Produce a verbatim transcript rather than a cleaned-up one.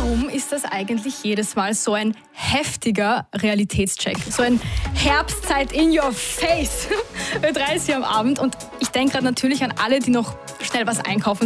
Warum ist das eigentlich jedes Mal so ein heftiger Realitätscheck? So ein Herbstzeit in your face. Ö drei ist hier am Abend und ich denke gerade natürlich an alle, die noch schnell was einkaufen